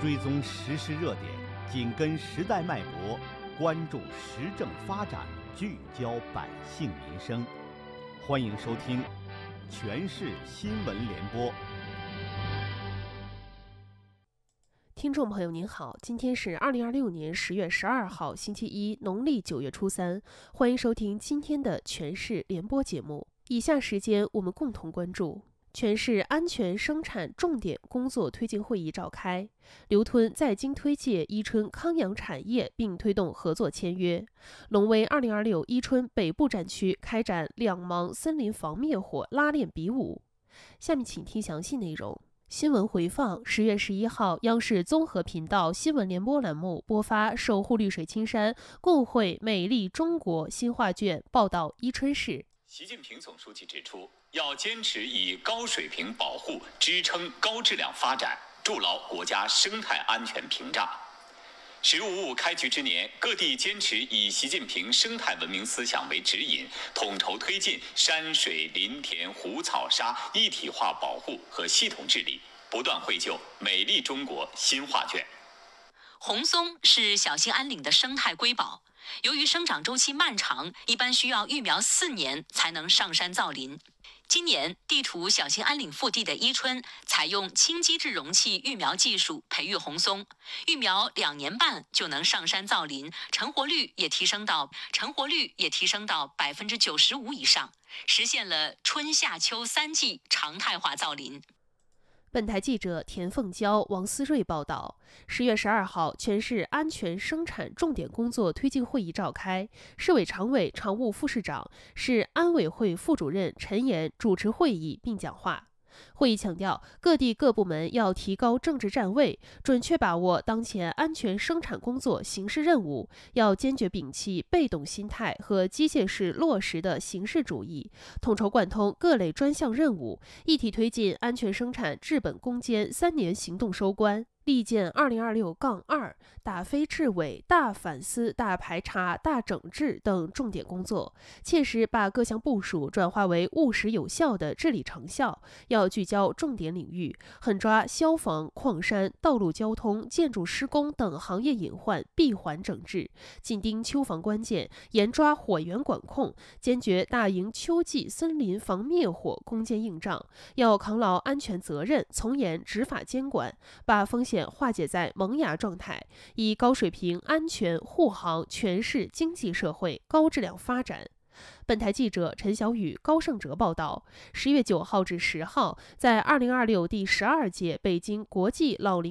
追踪时事热点，紧跟时代脉搏，关注时政发展，聚焦百姓民生。欢迎收听全市新闻联播。 听众朋友您好，今天是2026年10月12号星期一，农历9月初3，欢迎收听今天的全市联播节目。以下时间我们共同关注全市安全生产重点工作推进会议召开，刘吞在京推介伊春康养产业并推动合作签约。龙威2026伊春北部战区开展两芒森林防灭火拉练比武。下面请听详细内容。新闻回放：10月11号，央视综合频道新闻联播栏目播发守护绿水青山，共绘美丽中国新画卷，报道伊春市。 习近平总书记指出，要坚持以高水平保护支撑高质量发展，筑牢国家生态安全屏障。“十五五”开局之年，各地坚持以习近平生态文明思想为指引，统筹推进山水林田湖草沙一体化保护和系统治理，不断绘就美丽中国新画卷。 红松是小兴安岭的生态瑰宝，由于生长周期漫长，一般需要育苗4年才能上山造林。今年地处小兴安岭腹地的伊春，采用轻基质容器育苗技术培育红松，育苗2年半就能上山造林，成活率也提升到95%以上，实现了春夏秋3季常态化造林。 本台记者田凤娇、王思睿报道，10月12号，全市安全生产重点工作推进会议召开，市委常委、常务副市长、市安委会副主任陈岩主持会议并讲话。会议强调，各地各部门要提高政治站位，准确把握当前安全生产工作形势任务，要坚决摒弃被动心态和机械式落实的形式主义，统筹贯通各类专项任务，一体推进安全生产治本攻坚3年行动收官。力建2026-2打非治伪、大反思、大排查、大整治等重点工作，切实把各项部署转化为务实有效的治理成效。要聚焦重点领域，狠抓消防、矿山、道路交通、建筑施工等行业隐患闭环整治，紧盯秋防关键，严抓火源管控，坚决打赢秋季森林防灭火攻坚硬仗。要扛牢安全责任，从严执法监管，把风险化解在萌芽状态，以高水平安全护航全市经济社会高质量发展。本台记者陈小雨、高胜哲报道，10月9号至10号，在2026第12届北京国际老龄